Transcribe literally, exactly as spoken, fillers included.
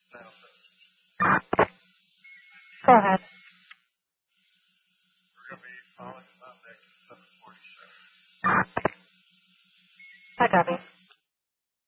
Go ahead. We're going to be following up next at seven forty-seven. Hi, Debbie.